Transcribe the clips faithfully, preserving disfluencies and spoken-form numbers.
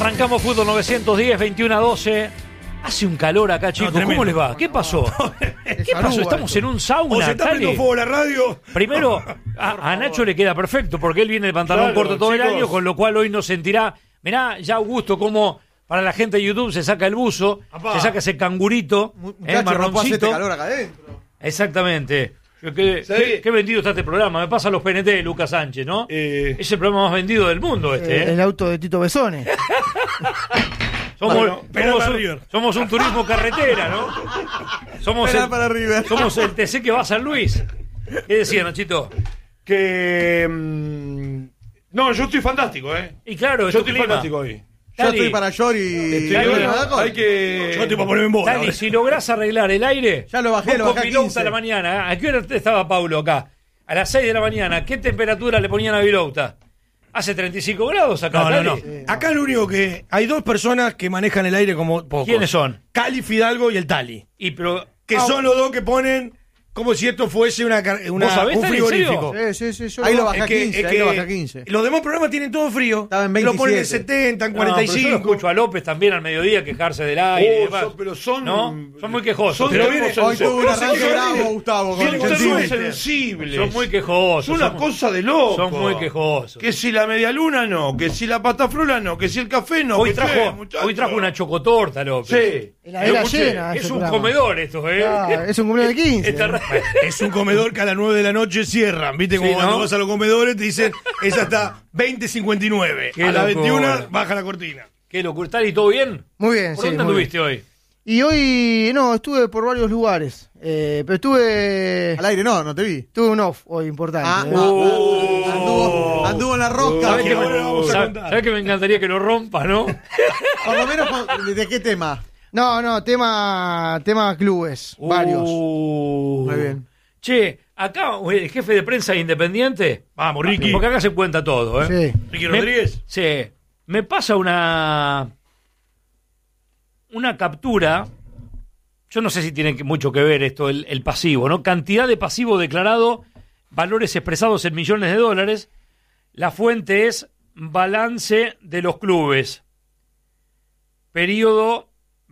Arrancamos Fútbol novecientos diez, veintiuno a doce. Hace un calor acá, chicos. No, ¿cómo les va? ¿Qué pasó? ¿Qué pasó? Estamos en un sauna. ¿O se está prendiendo fuego la radio? Primero, a, a Nacho le queda perfecto porque él viene de pantalón claro, corto todo chicos. el año, con lo cual hoy no sentirá. Mirá, ya Augusto, como para la gente de YouTube se saca el buzo, Apá. se saca ese cangurito, eh, marroncito. Este calor acá adentro. Exactamente. ¿Qué, qué, qué vendido está este programa? Me pasa los P N T de Lucas Sánchez, ¿no? Eh, es el programa más vendido del mundo este, ¿eh? El auto de Tito Besone. Somos, bueno, somos, un, somos un turismo carretera, ¿no? Somos el, para River. somos el T C que va a San Luis. ¿Qué decía, Nachito? Que... Mmm, no, yo estoy fantástico, ¿eh? Y claro, yo estoy clima. fantástico hoy. Yo Tali, estoy para Yori y... Hay que... Yo estoy para ponerme en bola. Tali, si lográs arreglar el aire... Ya lo bajé, lo bajé a quince. A la mañana. ¿A qué hora estaba Paulo acá? A las seis de la mañana. ¿Qué temperatura le ponían a Vilouta? Hace treinta y cinco grados acá. No, no, no. Sí. Acá lo único que... Hay dos personas que manejan el aire como pocos. ¿Quiénes son? Cali Fidalgo y el Tali. Y pero... Que ah, son los dos que ponen... Como si esto fuese una, una ¿Vos sabés, un frigorífico. Sí, sí, sí. Yo ahí lo bajé a quince. Ahí lo bajé a quince. Los demás programas tienen todo frío. Estaba en veintisiete. Lo ponen en setenta, en cuarenta y cinco. No, yo lo escucho a López también al mediodía quejarse del aire. Oh, y demás. Son, pero son... ¿No? Son muy quejosos. Son pero viene, hoy tuvo un arranque bravo, Gustavo. Son sensibles. Son muy quejosos. Son una somos, cosa de loco. Son muy quejosos. Que si la media luna no, que si la patafrola no, que si el café no. Hoy trajo, che, hoy trajo una chocotorta, López. Sí. La era llena. Es un comedor esto, ¿eh? Ah, es un cumpleaños de quince. Es un comedor que a las nueve de la noche cierran. ¿Viste? Como sí, cuando ¿no? vas a los comedores te dicen, es hasta veinte cincuenta y nueve. A las veintiuna baja la cortina. Qué locura. ¿Tali, todo bien? Muy bien, ¿Por sí. dónde anduviste hoy? Y hoy, no, estuve por varios lugares. Eh, pero estuve... Al aire no, no te vi. Tuve un off hoy importante. Ah, ¿eh? oh, anduvo, anduvo en la rosca. ¿Sabes que, ¿Sabes que me encantaría que lo rompa, no? Por lo menos, ¿de qué tema? No, no, tema, tema clubes, uh, varios. Muy bien. Che, acá el jefe de prensa Independiente. Vamos, Ricky. Porque acá se cuenta todo, ¿eh? Sí. Ricky Rodríguez. Me, sí. Me pasa una. Una captura. Yo no sé si tiene mucho que ver esto, el, el pasivo, ¿no? Cantidad de pasivo declarado, valores expresados en millones de dólares. La fuente es balance de los clubes. Periodo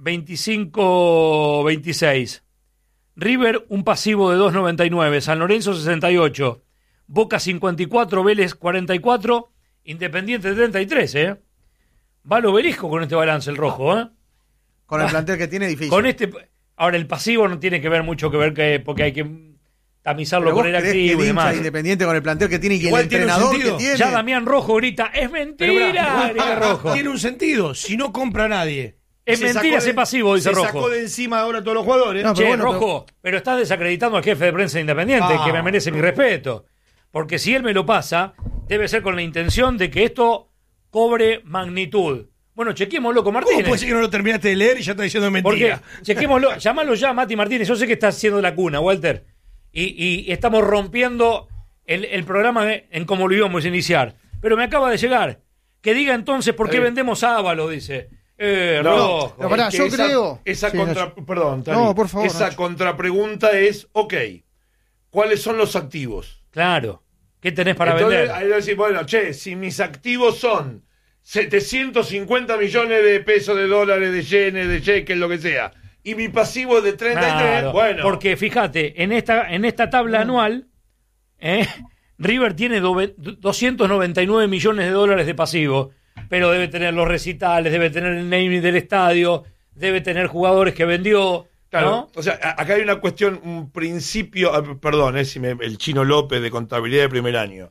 veinticinco veintiséis. River, un pasivo de dos noventa y nueve. San Lorenzo, sesenta y ocho. Boca, cincuenta y cuatro. Vélez, cuarenta y cuatro. Independiente, treinta y tres, ¿eh? Va al obelisco con este balance el rojo, ¿eh? Con el plantel que tiene, difícil. Con este... Ahora, el pasivo no tiene que ver mucho que ver que, porque hay que tamizarlo con el activo y demás. Independiente con el plantel que tiene y igual el entrenador tiene que tiene. Ya Damián Rojo grita, es mentira. Pero, Rojo. Tiene un sentido, si no compra a nadie. Es se mentira ese pasivo, dice se Rojo. Se sacó de encima ahora a todos los jugadores. No, pero che, bueno, Rojo, pero... pero estás desacreditando al jefe de prensa Independiente, ah. que me merece mi respeto. Porque si él me lo pasa, debe ser con la intención de que esto cobre magnitud. Bueno, chequémoslo con Martínez. ¿Cómo puede ser que no lo terminaste de leer y ya está diciendo mentira? Porque, chequémoslo, llámalo ya, Mati Martínez. Yo sé que estás haciendo la cuna, Walter. Y, y estamos rompiendo el, el programa en cómo lo íbamos a iniciar. Pero me acaba de llegar. Que diga entonces por qué vendemos a Ávalo, dice. Eh, no, Rojo. No, pará, yo esa, creo... Esa sí, contra... Nacho. Perdón, Tani. No, por favor, Esa Nacho. contrapregunta es, ok, ¿cuáles son los activos? Claro. ¿Qué tenés para Entonces, vender? Ahí decir, bueno, che, si mis activos son setecientos cincuenta millones de pesos, de dólares, de yenes, de cheques, lo que sea, y mi pasivo es de treinta y tres, Claro, bueno. porque fíjate, en esta, en esta tabla anual, ¿eh? River tiene do- doscientos noventa y nueve millones de dólares de pasivo, pero debe tener los recitales, debe tener el naming del estadio, debe tener jugadores que vendió, Claro, ¿no? o sea, acá hay una cuestión, un principio, perdón, eh, si me, el Chino López de contabilidad de primer año.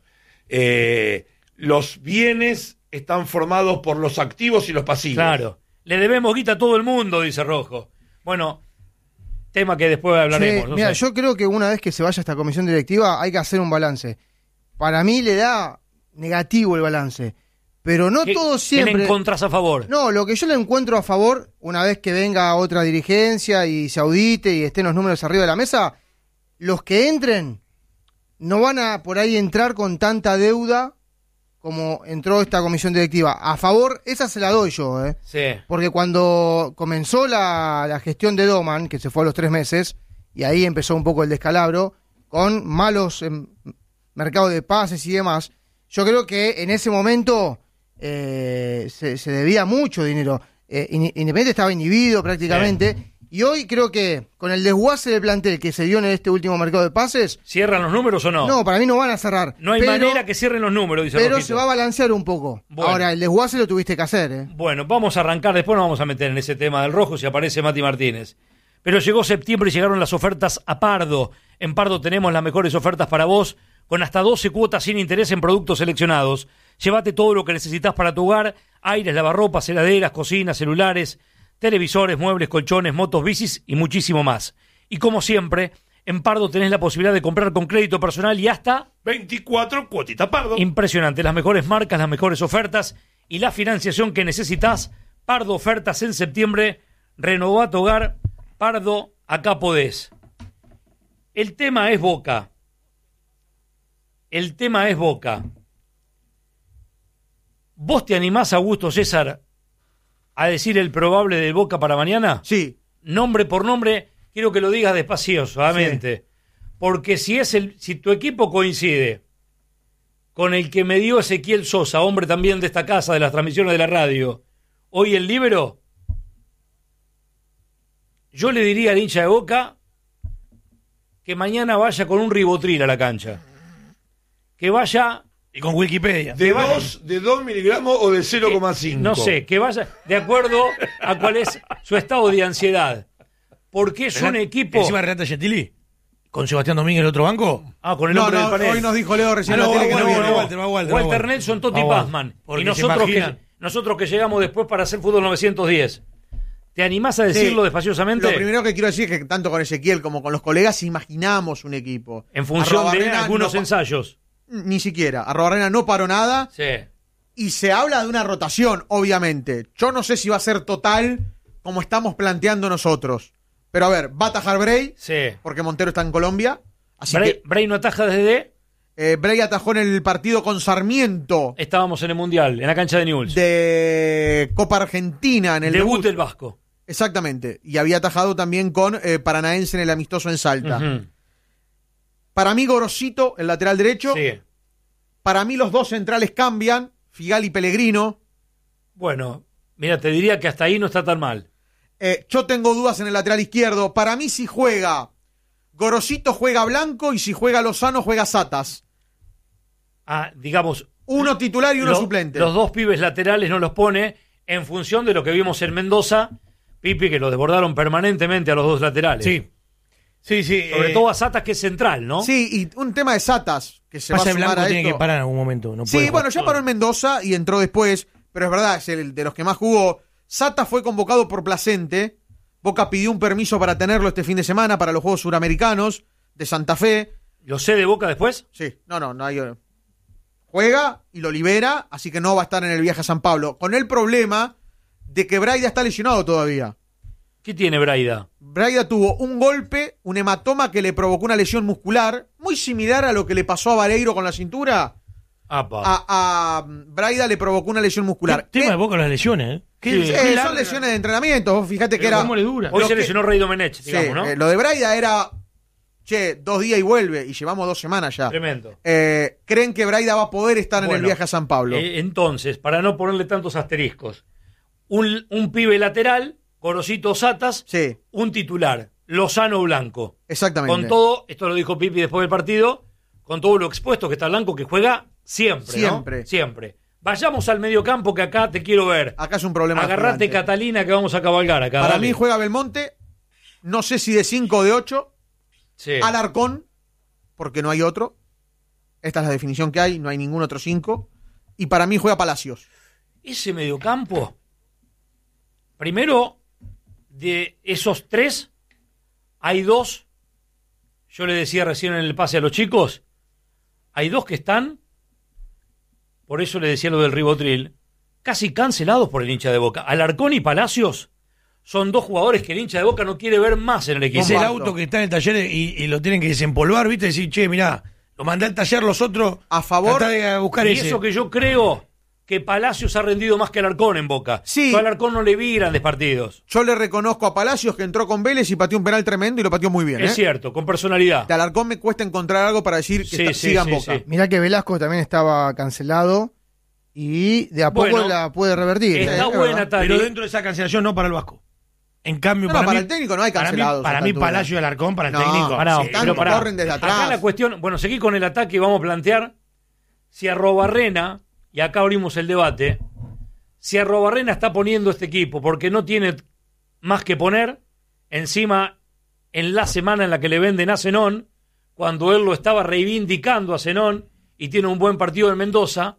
Eh, los bienes están formados por los activos y los pasivos. Claro, le debemos guita a todo el mundo, dice Rojo. Bueno, tema que después hablaremos. Sí, no mira, sé. yo creo que una vez que se vaya esta comisión directiva hay que hacer un balance. Para mí le da negativo el balance, pero no ¿Qué, todo siempre... ¿Qué le encontrás a favor? No, lo que yo le encuentro a favor, una vez que venga otra dirigencia y se audite y estén los números arriba de la mesa, los que entren no van a por ahí entrar con tanta deuda como entró esta comisión directiva. A favor, esa se la doy yo, ¿eh? Sí. Porque cuando comenzó la, la gestión de Doman, que se fue a los tres meses, y ahí empezó un poco el descalabro, con malos eh, mercados de pases y demás, yo creo que en ese momento eh, se, se debía mucho dinero. Eh, Independiente estaba inhibido prácticamente. Sí. Y hoy creo que con el desguace del plantel que se dio en este último mercado de pases... ¿Cierran los números o no? No, para mí no van a cerrar. No hay pero, manera que cierren los números, dice Pero Rojito. se va a balancear un poco. Bueno. Ahora, el desguace lo tuviste que hacer, ¿eh? Bueno, vamos a arrancar, después nos vamos a meter en ese tema del rojo si aparece Mati Martínez. Pero llegó septiembre y llegaron las ofertas a Pardo. En Pardo tenemos las mejores ofertas para vos, con hasta doce cuotas sin interés en productos seleccionados. Llévate todo lo que necesitas para tu hogar: aires, lavarropas, heladeras, cocinas, celulares, televisores, muebles, colchones, motos, bicis y muchísimo más. Y como siempre, en Pardo tenés la posibilidad de comprar con crédito personal y hasta veinticuatro cuotitas Pardo. Impresionante, las mejores marcas, las mejores ofertas y la financiación que necesitas. Pardo ofertas en septiembre. Renová tu hogar. Pardo, acá podés. El tema es Boca. El tema es Boca. ¿Vos te animás, Augusto César, a decir el probable del Boca para mañana? Sí. Nombre por nombre, quiero que lo digas despaciosamente. Sí. Porque si es el, si tu equipo coincide con el que me dio Ezequiel Sosa, hombre también de esta casa, de las transmisiones de la radio, hoy el líbero, yo le diría al hincha de Boca que mañana vaya con un ribotril a la cancha. Que vaya... Y con Wikipedia. ¿De dos, de dos miligramos o de cero coma cinco? No sé, que vaya de acuerdo a cuál es su estado de ansiedad. Porque es un equipo... ¿Encima de Renata Gentili? ¿Con Sebastián Domínguez en el otro banco? Ah, con el No, hombre no, del panel. hoy nos dijo Leo recién Ah, en no, la tele que bueno, no bueno, viene. Walter, va Walter, va Walter Walter. Nelson, Totti Va Walter. Pazman. Porque Y se nosotros que, imaginan. nosotros que llegamos después para hacer fútbol novecientos diez. ¿Te animás a decirlo Sí. despaciosamente? Lo primero que quiero decir es que tanto con Ezequiel como con los colegas imaginamos un equipo. En función de Arrobarrena algunos no pa- ensayos. Ni siquiera. Arrobarrena no paró nada. Sí. Y se habla de una rotación, obviamente. Yo no sé si va a ser total como estamos planteando nosotros. Pero a ver, va a atajar Bray, Sí. porque Montero está en Colombia. Así Bray, que Bray no ataja desde... eh, Bray atajó en el partido con Sarmiento Estábamos en el Mundial, en la cancha de Newell's. de Copa Argentina en el Debut debut. del Vasco. Exactamente. Y había atajado también con eh, Paranaense en el amistoso en Salta. Ujú. Para mí, Gorosito, el lateral derecho. Sí. Para mí, los dos centrales cambian. Figal y Pellegrino. Bueno, mira, te diría que hasta ahí no está tan mal. Eh, yo tengo dudas en el lateral izquierdo. Para mí, si juega Gorosito, juega Blanco. Y si juega Lozano, juega Satas. Ah, digamos... Uno titular y uno lo- suplente. Los dos pibes laterales no los pone en función de lo que vimos en Mendoza. Pipi, que lo desbordaron permanentemente a los dos laterales. Sí. Sí, sí. Sobre eh, todo a Satas, que es central, ¿no? Sí, y un tema de Satas, que se va a Pasa sumar Blanco a tiene esto. que parar en algún momento. No Sí, puede bueno, jugar. ya paró en Mendoza y entró después, pero es verdad, es el de los que más jugó. Sata fue convocado por Placente. Boca pidió un permiso para tenerlo este fin de semana para los Juegos Suramericanos de Santa Fe. ¿Lo sé de Boca después? Sí, no, no, no hay... Juega y lo libera, así que no va a estar en el viaje a San Pablo. Con el problema de que Braida está lesionado todavía. ¿Qué tiene Braida? Braida tuvo un golpe, un hematoma que le provocó una lesión muscular, muy similar a lo que le pasó a Vareiro con la cintura. Apa. A, a Braida le provocó una lesión muscular. Tema ¿Qué? de Boca las lesiones, ¿eh? Qué- Sí. Sí, qué son larga. lesiones de entrenamiento. Vos fíjate que Pero era. cómo le dura. Hoy los se que- lesionó Rey Domenech, Sí, digamos, ¿no? eh, lo de Braida era. Che, dos días y vuelve. Y llevamos dos semanas ya. Tremendo. Eh, ¿Creen que Braida va a poder estar en el Bueno, viaje a San Pablo? Eh, entonces, para no ponerle tantos asteriscos, un, un pibe lateral, Gorosito Satas, Sí, un titular, Lozano Blanco. exactamente. Con todo, esto lo dijo Pipi después del partido, con todo lo expuesto que está Blanco, que juega siempre, ¿no? Siempre. Siempre. Vayamos al mediocampo, que acá te quiero ver. Acá es un problema. Agarrate, gigante. Catalina, que vamos a cabalgar acá. Para dale. mí juega Belmonte. No sé si de cinco o de ocho. Sí. Alarcón, porque no hay otro. Esta es la definición que hay, no hay ningún otro cinco. Y para mí juega Palacios. Ese mediocampo, primero, de esos tres, hay dos, yo le decía recién en el pase a los chicos, hay dos que están, por eso le decía lo del ribotril, casi cancelados por el hincha de Boca. Alarcón y Palacios son dos jugadores que el hincha de Boca no quiere ver más en el equipo. Es el Comparto. auto que está en el taller y, y lo tienen que desempolvar, ¿viste? Decir, che, mirá, lo mandé al taller los otros. A favor. Tratá de buscar Y ese. eso que yo creo que Palacios ha rendido más que Alarcón en Boca. Sí. Yo a Alarcón no le vi grandes partidos. Yo le reconozco a Palacios que entró con Vélez y pateó un penal tremendo y lo pateó muy bien. Es ¿eh? cierto, con personalidad. De Alarcón me cuesta encontrar algo para decir que Sí, está- sí, siga en sí, Boca. sí. Mirá que Velasco también estaba cancelado y de a poco Bueno, la puede revertir. está ¿eh? buena, ¿verdad? Tali. Pero dentro de esa cancelación no para el Vasco. En cambio, No, para, no, para mí, el técnico no hay para mí- cancelados Para a mí, esta altura. Palacio y Alarcón, para el No, técnico. Pará, sí. están- pero pará. corren desde atrás. Acá la cuestión, bueno, seguí con el ataque y vamos a plantear si Arrobarrena, y acá abrimos el debate, si Arrobarrena está poniendo este equipo porque no tiene más que poner, encima en la semana en la que le venden a Zenón, cuando él lo estaba reivindicando a Zenón y tiene un buen partido en Mendoza,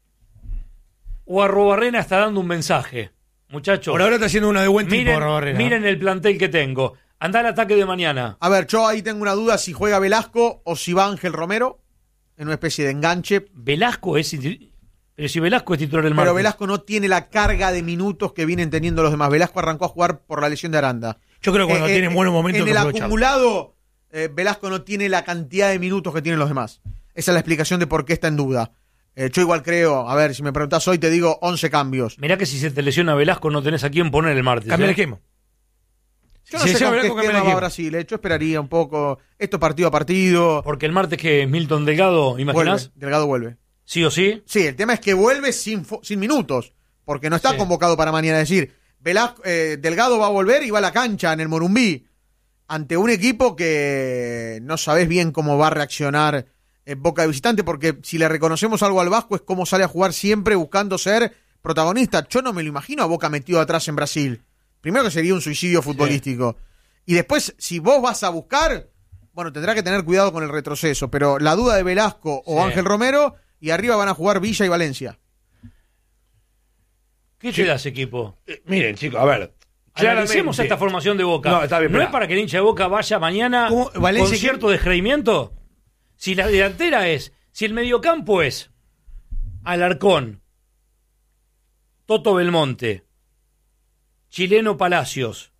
o Arrobarrena está dando un mensaje. Muchachos, Por ahora está haciendo una de buen tipo, miren, Barrera. miren el plantel que tengo. Anda al ataque de mañana. A ver, yo ahí tengo una duda si juega Velasco o si va Ángel Romero en una especie de enganche. Velasco es... Pero si Velasco es titular del martes. Pero Velasco no tiene la carga de minutos que vienen teniendo los demás. Velasco arrancó a jugar por la lesión de Aranda. Yo creo que cuando Eh, tienen eh, buenos momentos En que el aprovecharlo. acumulado, eh, Velasco no tiene la cantidad de minutos que tienen los demás. Esa es la explicación de por qué está en duda. Eh, yo igual creo, a ver, si me preguntás hoy te digo once cambios. Mirá que si se te lesiona Velasco no tenés a quién poner el martes. Cambia ¿eh? el esquema. Yo no Si sé sea con qué Velasco, cambia el esquema va equipo. Brasil. eh. Yo esperaría un poco. Esto partido a partido. Porque el martes que Milton Delgado, Vuelve, ¿imaginás? Delgado vuelve. Sí o sí. Sí, el tema es que vuelve sin, fo- sin minutos. Porque no está Sí. convocado para mañana. Es decir, Velasco, eh, Delgado va a volver y va a la cancha en el Morumbí. Ante un equipo que no sabés bien cómo va a reaccionar eh, Boca de visitante. Porque si le reconocemos algo al Vasco es cómo sale a jugar siempre buscando ser protagonista. Yo no me lo imagino a Boca metido atrás en Brasil. Primero que sería un suicidio futbolístico. Y después, si vos vas a buscar, bueno, tendrá que tener cuidado con el retroceso. Pero la duda de Velasco o Sí. Ángel Romero, y arriba van a jugar Villa y Valencia. ¿Qué te da ese equipo? Eh, miren, chicos, a ver. Analicemos claramente- esta formación de Boca. No, está bien, ¿No mirá. es para que el hincha de Boca vaya mañana ¿Cómo? con Valencia, cierto descreimiento? Si la delantera es, si el mediocampo es Alarcón, Toto Belmonte, Chileno Palacios,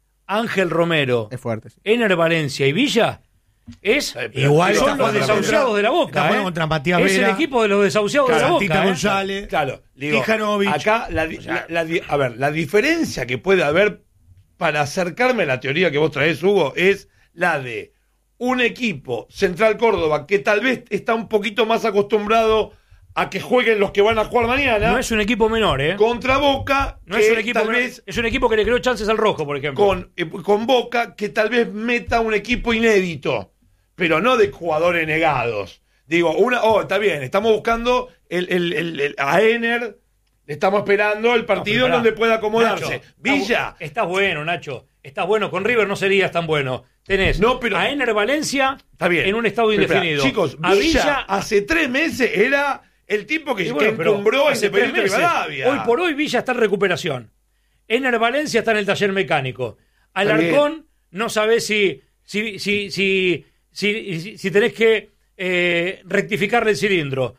Ángel Romero, Es fuerte. sí. Ener Valencia y Villa, es Eh, pero- Igual digo, son los contra- desahuciados de la Está Boca. jugando ¿eh? contra Matías Es el Vera, equipo de los desahuciados de la Santita Boca. ¿eh? González, Claro, digo, Tijanovic. acá la, di- la- la di- a ver, la diferencia que puede haber para acercarme a la teoría que vos traés, Hugo, es la de un equipo, Central Córdoba, que tal vez está un poquito más acostumbrado a que jueguen los que van a jugar mañana, No es un equipo menor, ¿eh? contra Boca, No que es un equipo tal menor. vez Es un equipo que le creó chances al rojo, por ejemplo. con, eh, con Boca, que tal vez meta un equipo inédito, pero no de jugadores negados. Digo, una, oh, está bien, estamos buscando el, el, el- el- a Ener, le estamos esperando el partido No, pero en pará. donde pueda acomodarse. Nacho, está Villa, bu- Estás bueno, Nacho. Estás bueno. Con River no serías tan bueno. Tenés No, pero- a Ener Valencia está bien. en un estado Pero espera, indefinido. chicos, a Villa, Villa hace tres meses era el tipo que, y bueno, que pero encumbró a hace tres Independiente meses. Rivadavia. Hoy por hoy Villa está en recuperación. Ener Valencia está en el taller mecánico. Está Alarcón no sabés si si si si si, si- si tenés que eh, rectificarle el cilindro.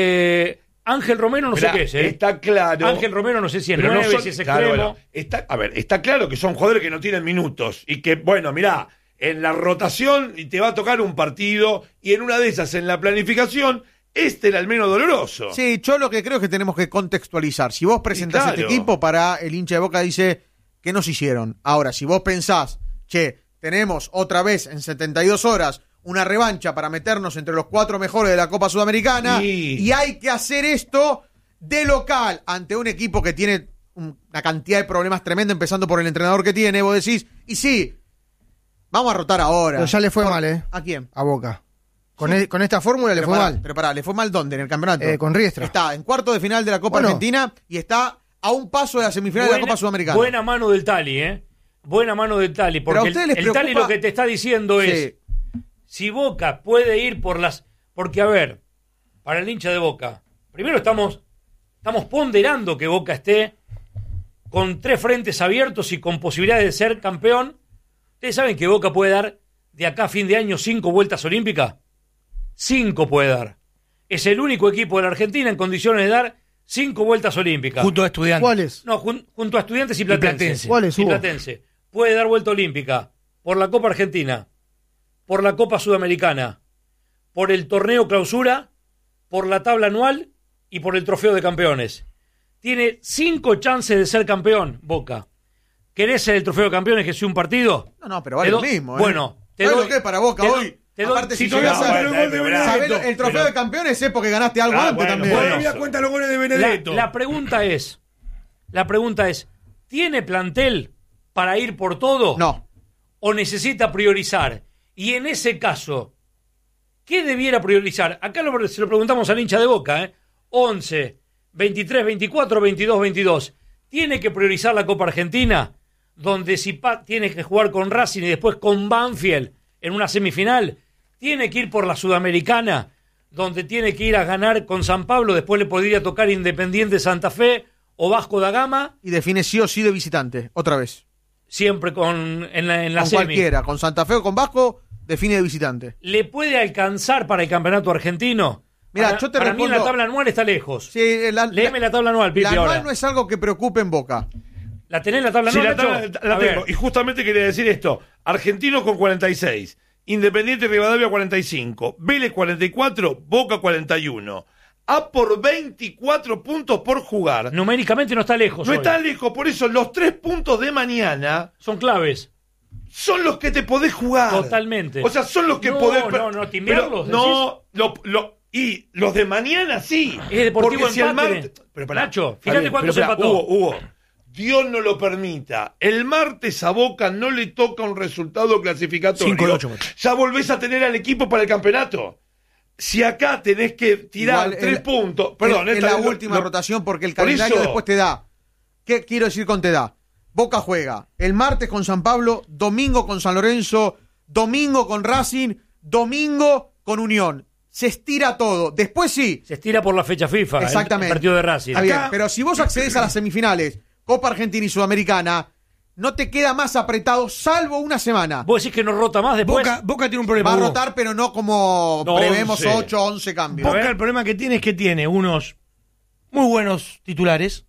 Eh, Ángel Romero no Mirá, sé qué es, ¿eh? está claro. Ángel Romero no sé si es Pero no nueve, son- si es claro, extremo. bueno, está, a ver, está claro que son jugadores que no tienen minutos y que, bueno, mirá, en la rotación y te va a tocar un partido y en una de esas, en la planificación, este era el menos doloroso. Sí, yo lo que creo es que tenemos que contextualizar. Si vos presentás claro. este equipo, para el hincha de Boca dice que nos hicieron. Ahora, si vos pensás, che, tenemos otra vez en setenta y dos horas una revancha para meternos entre los cuatro mejores de la Copa Sudamericana Sí. y hay que hacer esto de local ante un equipo que tiene un- una cantidad de problemas tremenda, empezando por el entrenador que tiene, vos decís, y sí, vamos a rotar ahora. Pero ya le fue Por- mal, ¿eh? ¿A quién? A Boca. Con, e- con esta fórmula le Pero fue pará, mal. Pero pará, ¿le fue mal dónde? ¿En el campeonato? Eh, con Riestra. Está en cuarto de final de la Copa Bueno. Argentina y está a un paso de la semifinal de la Copa Sudamericana. Buena mano del Tali, ¿eh? Buena mano del Tali. Pero a Porque ustedes el, les el Tali preocupa- lo que te está diciendo es, Sí. si Boca puede ir por las... Porque, a ver, para el hincha de Boca, primero estamos, estamos ponderando que Boca esté con tres frentes abiertos y con posibilidades de ser campeón. ¿Ustedes saben que Boca puede dar de acá a fin de año cinco vueltas olímpicas? Cinco puede dar. Es el único equipo de la Argentina en condiciones de dar cinco vueltas olímpicas. junto a Estudiantes. ¿Cuáles? No, jun- junto a Estudiantes y Platense. Platense. ¿Cuáles, Y Hugo? Platense. Puede dar vuelta olímpica por la Copa Argentina, por la Copa Sudamericana, por el torneo clausura, por la tabla anual y por el trofeo de campeones. Tiene cinco chances de ser campeón, Boca. ¿Querés ser el trofeo de campeones que sea un partido? No, no, pero vale Te lo do- mismo. ¿eh? Bueno, te ¿Sabés doy- lo que es para Boca te do- hoy? te Te doy- Aparte, si si todavía llegás a- cuenta los goles de Pero, Benedetto. ¿sabés el trofeo pero- de campeones es porque ganaste algo Ah, antes bueno, también. bueno. Todavía cuenta los goles de La, Benedetto. la pregunta es, la pregunta es, ¿tiene plantel para ir por todo? No. ¿O necesita priorizar? Y en ese caso, ¿qué debiera priorizar? Acá lo, se lo preguntamos al hincha de Boca, ¿eh? once, veintitrés, veinticuatro, veintidós, veintidós. ¿Tiene que priorizar la Copa Argentina? Donde si pa- tiene que jugar con Racing y después con Banfield en una semifinal. ¿Tiene que ir por la Sudamericana? Donde tiene que ir a ganar con San Pablo, después le podría tocar Independiente Santa Fe o Vasco da Gama, Y define sí o sí de visitante, otra vez. siempre con en la, en la Con semi. cualquiera, con Santa Fe o con Vasco, define de visitante. ¿Le puede alcanzar para el campeonato argentino? Mirá, para, yo te para mí en la respondo- tabla anual está lejos. Sí, la, Léeme la tabla anual, Pipi, la anual ahora. no es algo que preocupe en Boca. ¿La tenés la tabla Sí, anual, la, tabla- Nacho? la A tengo. ver. Y justamente quería decir esto. Argentinos con cuarenta y seis. Independiente Rivadavia cuarenta y cinco. Vélez cuarenta y cuatro. Boca cuarenta y uno. A por veinticuatro puntos por jugar. Numéricamente no está lejos. No hoy. está lejos. Por eso los tres puntos de mañana Son claves. son los que te podés jugar. Totalmente. O sea, son los que No, podés... no, no, timbearlos, Pero no, lo, lo- y los de mañana sí. Es Deportivo Porque si el empate. martes... Pero pará, Nacho, está fíjate bien, cuánto pero se pará, empató. Hugo, Hugo, Dios no lo permita. El martes a Boca no le toca un resultado clasificatorio. cinco de ocho, ya volvés a tener al equipo para el campeonato. Si acá tenés que tirar Igual, tres en- puntos... Perdón, en, en esta- la lo- última lo- rotación, porque el por calendario eso- después te da. ¿Qué quiero decir con te da? Boca juega el martes con San Pablo, domingo con San Lorenzo, domingo con Racing, domingo con Unión. Se estira todo. Después sí. Se estira por la fecha FIFA. el- Exactamente. El partido de Racing. Está bien, Acá- pero si vos accedes a las semifinales, Copa Argentina y Sudamericana, no te queda más apretado, salvo una semana. ¿Vos decís que no rota más después? Boca, Boca tiene un problema. Va a Hugo. rotar, pero no como No, prevemos once. ocho, once cambios. Boca el problema que tiene es que tiene unos muy buenos titulares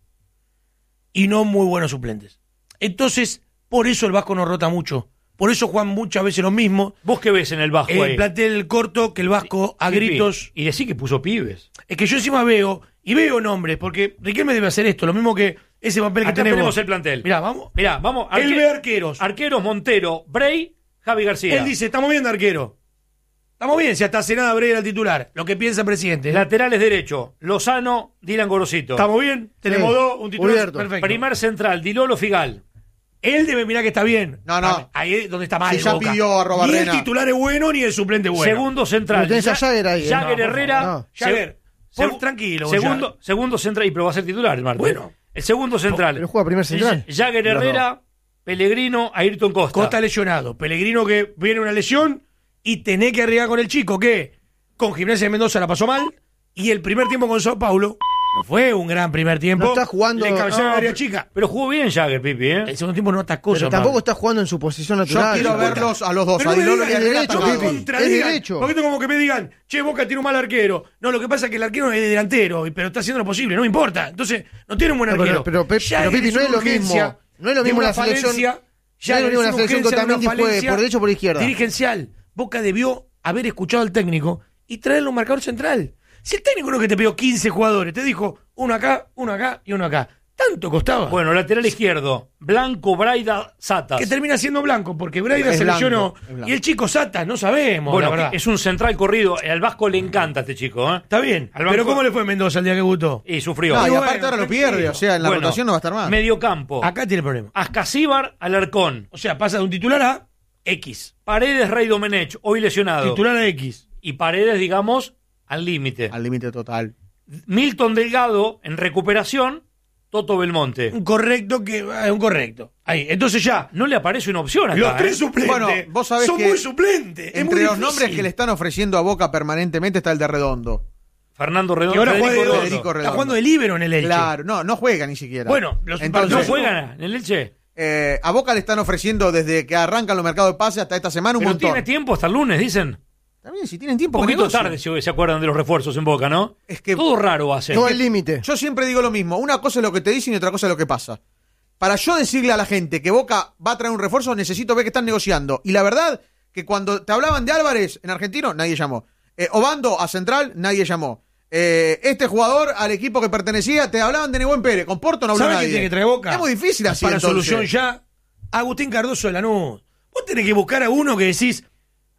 y no muy buenos suplentes. Entonces, por eso el Vasco no rota mucho. Por eso juegan muchas veces lo mismo. ¿Vos qué ves en el Vasco El ahí? plantel corto que el Vasco a Pipi, gritos. Y decí que puso pibes. Es que yo encima veo, y veo nombres, porque Riquelme debe hacer esto, lo mismo que ese papel que Acá tenemos. tenemos el plantel. Mirá, vamos. Mirá, vamos. Él arque- ve arqueros. Arqueros Montero, Bray, Javi García. Él dice, estamos bien de arquero. Estamos bien, si hasta hace nada Brey era el titular. Lo que piensa el presidente. Laterales derecho, Lozano, Dylan Gorosito. ¿Estamos bien? Tenemos Sí. dos, un titular Cubierto. perfecto. Primer central, Dilolo Figal. Él debe mirar que está bien. No, no. Ahí es donde está mal. Si ya Boca. pidió a Ni el Robarrena. titular es bueno, ni el suplente es bueno. Segundo central. Pero tenés a Ya- Jagger ahí, ¿eh? Jagger No, por Herrera. favor, no. Se- Jagger, por- segu- tranquilo, Segundo, Jagger. segundo central, y pero va a ser titular el martes. Bueno. El segundo central. Pero juega primer central. Jagger Los Herrera, Pellegrino, Ayrton Costa. Costa lesionado. Pellegrino que viene una lesión y tenés que arriesgar con el chico que con Gimnasia de Mendoza la pasó mal y el primer tiempo con Sao Paulo no fue un gran primer tiempo. No está jugando- Le cabecearon No, al área pero- chica. Pero jugó bien Jagger, Pipi, ¿eh? El segundo tiempo no atacó. Pero Sao tampoco Paulo. está jugando en su posición Yo natural. quiero Boca. verlos a los dos, Pero a no me Dilolo y digan, a Herrera derecho, atacados. Pipi. contradigan, Es derecho. Porque esto como que me digan, che, Boca tiene un mal arquero. No, lo que pasa es que el arquero es delantero, y- pero está haciendo lo posible, no me importa. Entonces, no tiene un buen Pero- arquero. pero- pero, Jagger Pipi, no una es lo urgencia mismo. No es lo de mismo una la selección. falencia, No es Jagger lo mismo la una selección que urgencia de una Otamendi juegue falencia por derecho o por izquierda. Dirigencial. Boca debió haber escuchado al técnico y traerle un marcador central. Si el técnico no es que te pidió quince jugadores, te dijo uno acá, uno acá y uno acá. Tanto costaba. Bueno, lateral izquierdo, Blanco, Braida, Satas. que termina siendo blanco, porque Braida Es se blanco, lesionó. es blanco. Y el chico Sata, no sabemos, Bueno, la verdad. es un central corrido. Al Vasco le encanta a este chico, ¿eh? Está bien. Al banco- Pero ¿cómo le fue a Mendoza el día que gustó? Y sufrió. No, y bueno, aparte ahora lo tranquilo. pierde, o sea, en la Bueno, rotación no va a estar más. Mediocampo. Acá tiene problema. Ascasíbar, Alarcón. O sea, pasa de un titular a X. Paredes, Rey Domenech, hoy lesionado. Titular a X. Y Paredes, digamos, al límite. Al límite total. Milton Delgado, en recuperación, Toto Belmonte. Un correcto que. Es un correcto. Ahí. Entonces ya. No le aparece una opción acá, Los ¿eh? tres suplentes. Bueno, vos sabés son que muy suplentes. Es muy Entre los difícil. nombres que le están ofreciendo a Boca permanentemente está el de Redondo. Fernando Y Redondo. ahora juega de Federico dos. Redondo. Federico Está Redondo. jugando de líbero en el Elche. Claro, no, no juega ni siquiera. Bueno, los Entonces, ¿No partidos- juegan en el Elche? eh, a Boca le están ofreciendo desde que arrancan los mercados de pase hasta esta semana un Pero montón. tiene tiempo hasta el lunes, dicen. También, si tienen tiempo. Un que poquito negocien. tarde si se acuerdan de los refuerzos en Boca, ¿no? Es que- Todo raro va a ser. No al límite. Yo siempre digo lo mismo. Una cosa es lo que te dicen y otra cosa es lo que pasa. Para yo decirle a la gente que Boca va a traer un refuerzo, necesito ver que están negociando. Y la verdad, que cuando te hablaban de Álvarez en Argentino, nadie llamó. Eh, Obando a Central, nadie llamó. Eh, este jugador al equipo que pertenecía, te hablaban de Nebuen Pérez. Con Porto no habló ¿Sabe nadie. quién tiene que traer Boca? Es muy difícil así. Para entonces. solución ya, Agustín Cardoso de Lanús. Vos tenés que buscar a uno que decís,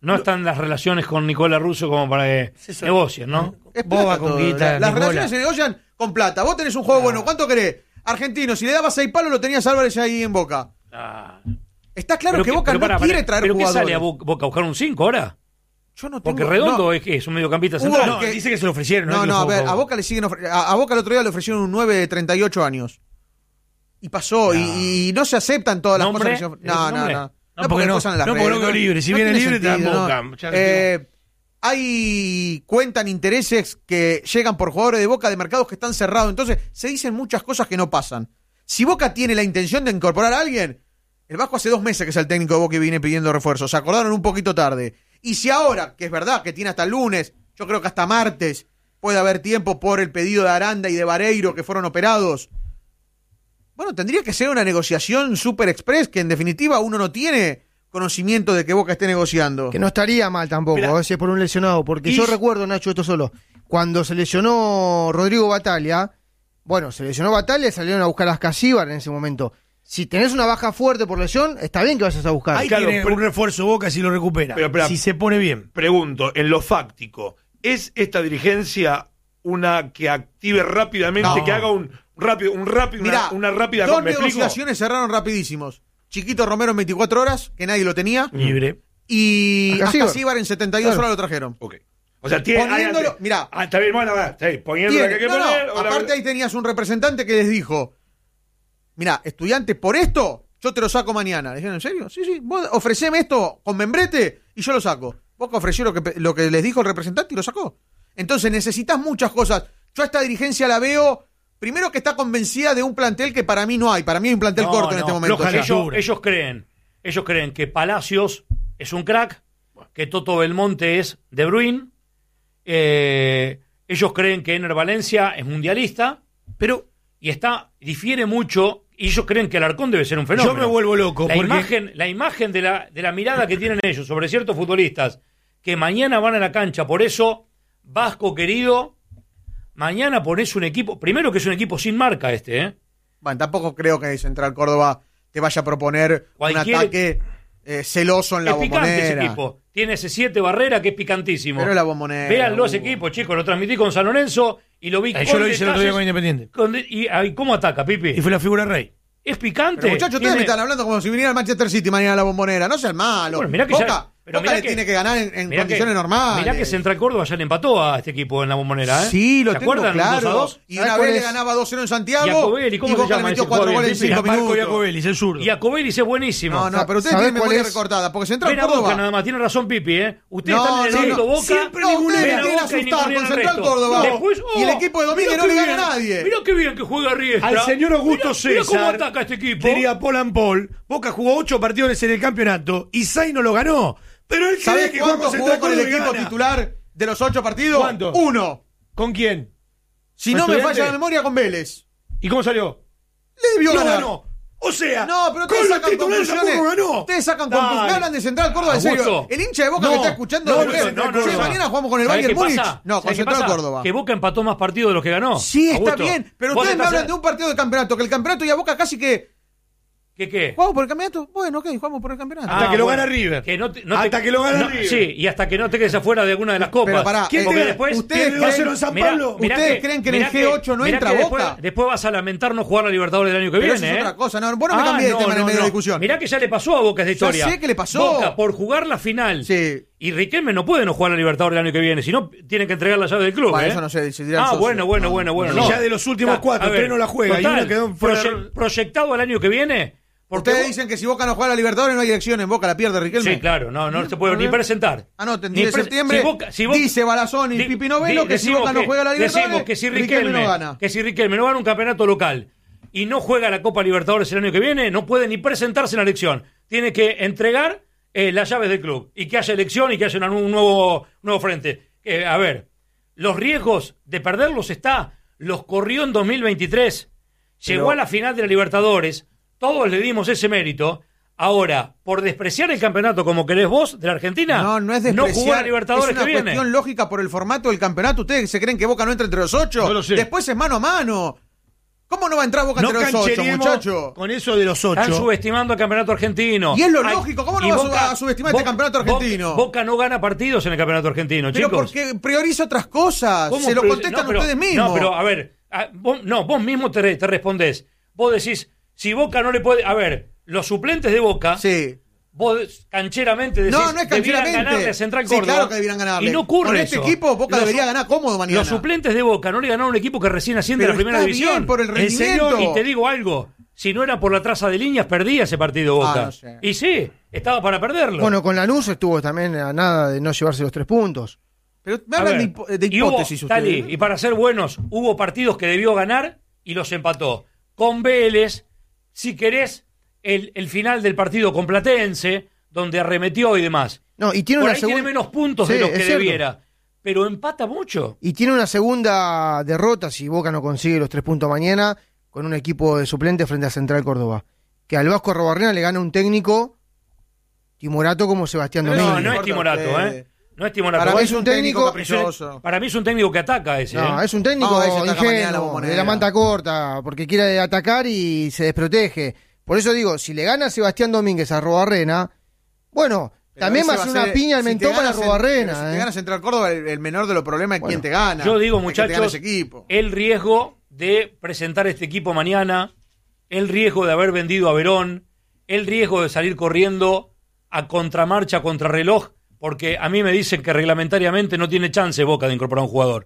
No están las relaciones con Nicola Russo como para que Eso- negocien, ¿no? Es Boba plata con todo. guita, La- Las Nicola. relaciones se negocian con plata. Vos tenés un juego bueno. ¿Cuánto querés? Argentino, si le dabas seis palos, lo tenías Álvarez ahí en Boca. Ah. Está claro Pero que qué- Boca pero no pará, quiere pará, traer ¿pero qué jugadores. sale a Bo- Boca a buscar un cinco ahora? Yo no tengo, Porque Redondo no, es, que es un mediocampista Hugo, central. No, que- dice que se lo ofrecieron. No, es que no, lo a fue ver, a Boca. Boca le siguen ofre- a, a Boca el otro día le ofrecieron un nueve de treinta y ocho años. Y pasó, y, y no se aceptan todas las ¿Nombre? cosas que se ofrecen. ¿Es No, un no, nombre? no. No, porque no, pasan en las no, porque redes, no quedó libre. Si viene tiene libre, te dan sentido, Boca. ¿no? Ya lo Eh, hay cuentan intereses que llegan por jugadores de Boca de mercados que están cerrados. Entonces, se dicen muchas cosas que no pasan. Si Boca tiene la intención de incorporar a alguien, el Vasco hace dos meses que es el técnico de Boca y viene pidiendo refuerzos. Se acordaron un poquito tarde. Y si ahora, que es verdad que tiene hasta el lunes, yo creo que hasta martes puede haber tiempo por el pedido de Aranda y de Vareiro que fueron operados. Bueno, tendría que ser una negociación super express que en definitiva uno no tiene conocimiento de que Boca esté negociando. Que no estaría mal tampoco, Mirá. a veces por un lesionado. Porque Y- yo recuerdo, Nacho, esto solo. Cuando se lesionó Rodrigo Bataglia, bueno, se lesionó Bataglia y salieron a buscar a Ascasíbar en ese momento. Si tenés una baja fuerte por lesión, está bien que vayas a buscar. Ahí Claro, tiene pero- un refuerzo Boca si lo recupera. Pero, pero- si se pone bien. Pregunto, en lo fáctico, ¿es esta dirigencia una que active rápidamente, No. que haga un rápido, un rápido, Mirá, una, una rápida dos ¿me explico? negociaciones cerraron rapidísimos. Chiquito Romero en veinticuatro horas, que nadie lo tenía. Libre. Y Ascasíbar. Ascasíbar en setenta y dos Claro. horas lo trajeron. Ok. O sea, tiene. Poniéndolo- hay- mirá. Ah, está bien, bueno, está bien, poniendo la que hay que Tiene- no, no, poner. o la- aparte ahí tenías un representante que les dijo, mirá, estudiante, por esto, yo te lo saco mañana. Le dijeron, ¿en serio? Sí, sí, vos ofreceme esto con membrete y yo lo saco. Boca ofreció lo que, pe- lo que les dijo el representante y lo sacó. Entonces necesitas muchas cosas. Yo a esta dirigencia la veo, primero que está convencida de un plantel que para mí no hay. Para mí hay un plantel No, corto en no, este momento. floja ya. ellos, altura. ellos creen, ellos creen que Palacios es un crack, que Toto Belmonte es De Bruyne, eh, ellos creen que Ener Valencia es mundialista, Pero y está, difiere mucho, y ellos creen que Alarcón debe ser un fenómeno. yo me vuelvo loco. La porque imagen, la imagen de la, de la mirada que tienen ellos sobre ciertos futbolistas que mañana van a la cancha, por eso, Vasco querido, mañana ponés un equipo, primero que es un equipo sin marca este, ¿eh? Bueno, tampoco creo que Central Córdoba te vaya a proponer Cualquier- un ataque eh, celoso en la Es picante ese bombonera. equipo. Tiene ese siete Barrera que es picantísimo. Pero la bombonera. Véanlo a ese Hugo. equipo, chicos. Lo transmití con San Lorenzo y lo vi Eh, con yo lo hice el otro día detalles, con Independiente. con de- y, ay, ¿cómo ataca, Pipi? Y fue la figura rey. Es picante. Pero muchachos, ustedes Tiene- me están hablando como si viniera el Manchester City mañana a la bombonera. No sean malos. Bueno, mirá que Boca, ya- pero Boca mirá le que- tiene que ganar en, en mirá condiciones que- normales. Mirá que Central Córdoba ya le empató a este equipo en la bombonera, ¿eh? Sí, lo ¿Se tengo acuerdan? claro. dos a dos? Y ¿Sabes una cuál vez le es? ganaba dos cero en Santiago. Iacobelli, ¿cómo y se Boca llama le metió ese cuatro jugador? goles en Pipi. cinco Marco minutos. Iacobelli, el zurdo. Y Acobelis es buenísimo. No, no, pero ustedes ¿Sabés tienen cuál memoria es? recortada. Porque Central Ven a Boca Córdoba. nada más, tiene razón Pipi, ¿eh? Ustedes No, están en el no, directo no. Boca. Siempre No, ninguno ustedes ven me a quieren Boca y asustar ninguno con en el Central resto. Córdoba. Después, oh, Y el equipo de Domínguez mirá no qué le gana a bien. nadie. Mirá qué bien que juega Riestra. Al señor Augusto Mirá- César. mirá cómo ataca este equipo. Diría Paul and Paul. Boca jugó ocho partidos en el campeonato y seis no lo ganó. Pero él cree ¿Sabés que juega cuánto con jugó Central con el Córdoba y equipo gana. titular de los ocho partidos? ¿Cuánto? Uno. ¿Con quién? Si no me ¿Estudiante? falla la memoria, con Vélez. ¿Y cómo salió? Le debió No ganar. ganó. O sea, No, pero ustedes con los sacan titulares conclusiones. tampoco ganó. Ustedes sacan Dale. conclusiones. Hablan de Central Córdoba, en serio. Augusto. El hincha de Boca No, que está escuchando. no, ¿de no, qué? no, no, Si no. mañana jugamos con el ¿Sabés Bayern qué Múnich. pasa? No, con ¿Sabés qué Central pasa? Córdoba. Que Boca empató más partidos de los que ganó. Sí, está Augusto, bien. Pero vos ustedes me estás- hablan de un partido de campeonato. Que el campeonato y a Boca casi que. ¿Qué qué? ¿Jugamos por el campeonato? Bueno, ok, jugamos por el campeonato. Hasta que lo bueno, gana River. que no te- no Hasta te- que lo gana no, River. Sí, y hasta que no te quedes afuera de alguna de las copas. Pero pará, ¿Quién eh, te Porque gana? después ustedes ¿Pierde dos a cero creen- en San mirá- Pablo? mirá ¿Ustedes que- creen que en el mirá G ocho no mirá entra que después, Boca? después vas a lamentar no jugar la Libertadores del año que Pero viene, eso es ¿eh? otra cosa. No, vos no me Ah, cambié de no, tema en el no, medio de no. discusión. Mirá que ya le pasó a Boca esta Ya historia. sé que le pasó. Boca, por jugar la final. Sí. Y Riquelme no puede no jugar la Libertadores el año que viene, si no tiene que entregar la llave del club. Bueno, ¿eh? eso no sé, decidirá el Ah, socio. bueno, bueno, No, bueno, bueno. Y no. ya de los últimos Ta- cuatro, a ver, tres no la juega, y total, uno quedó fuera- proye- proyectado al año que viene. Porque Ustedes vos- dicen que si Boca no juega a la Libertadores no hay elección en Boca, la pierde Riquelme. Sí, claro, no, no se puede A ni ver. presentar. Ah, no, en Ni de pre- septiembre si Boca- si Boca- dice Balazón y Di- Pipi Novelo di- que si decimos Boca no que- juega a la Libertadores, decimos que si Riquelme Riquelme, no gana. que si Riquelme no gana un campeonato local y no juega la Copa Libertadores el año que viene, no puede ni presentarse en la elección. Tiene que entregar eh, las llaves del club y que haya elección y que haya una- un nuevo, nuevo frente. Eh, a ver, los riesgos de perderlos está, los corrió en dos mil veintitrés, llegó Pero- a la final de la Libertadores, todos le dimos ese mérito. Ahora, por despreciar el campeonato como querés vos de la Argentina, No, no es no despreciar, jugó a la Libertadores es una que viene. cuestión lógica por el formato del campeonato. ¿Ustedes se creen que Boca no entra entre los ocho? No lo sé. Después es mano a mano. ¿Cómo no va a entrar Boca No entre los ocho, cancheremos muchacho? con eso de los Están ocho. subestimando al campeonato argentino. Y es lo Ay, lógico, ¿cómo no y va a sub- a subestimar este campeonato argentino? Boca, Boca no gana partidos en el campeonato argentino, Pero chicos. porque prioriza otras cosas. ¿Cómo Se lo prior- contestan no, pero- ustedes mismos. No, pero a ver, a- vos, no, vos mismo te, te respondés. Vos decís, si Boca no le puede... A ver, los suplentes de Boca, Sí. vos cancheramente decís, No, no es debieran cancheramente. ganarle a Central Sí, Córdoba. claro que debieran ganarle. Y no ocurre Con este eso. equipo, Boca Los debería su- ganar cómodo mañana. Los suplentes de Boca no le ganaron a un equipo que recién asciende a Pero la primera está división. bien por el En rendimiento. serio, y te digo algo, si no era por la traza de líneas, perdía ese partido Boca. Ah, no sé. Y sí, estaba para perderlo. Bueno, con Lanús estuvo también a nada de no llevarse los tres puntos. Pero me A hablan de, ver, hipo- de y hubo, hipótesis Tali, ustedes. y para ser buenos, hubo partidos que debió ganar y los empató. Con Vélez, si querés, el, el final del partido con Platense, donde arremetió y demás. No, y tiene Por una ahí tiene segunda menos puntos Sí, de los es que cierto. debiera. Pero empata mucho. Y tiene una segunda derrota si Boca no consigue los tres puntos mañana con un equipo de suplente frente a Central Córdoba. Que al Vasco Arrobarrena le gana un técnico timorato como Sebastián Pero No, Domínguez. no es importa Timorato, ustedes. ¿eh? No es Timorato. Para mí ¿eh? es un técnico técnico- caprichoso. Para mí es un técnico que ataca ese. No, ¿eh? es un técnico No, ese ataca mañana la ingenuo, Bombonera. de la manta corta, porque quiere atacar y se desprotege. Por eso digo, si le gana Sebastián Domínguez a Arrobarrena, bueno, Pero también va a ese ser va a una ser- piña al si te mentón para gana Cen- Arrobarrena. pero Si ¿eh? te gana Central Córdoba, el, el menor de los problemas es Bueno, quién te gana. Yo digo, Es que te gana muchachos, ese equipo. el riesgo de presentar este equipo mañana, el riesgo de haber vendido a Verón, el riesgo de salir corriendo a contramarcha, contrarreloj, porque a mí me dicen que reglamentariamente no tiene chance Boca de incorporar un jugador.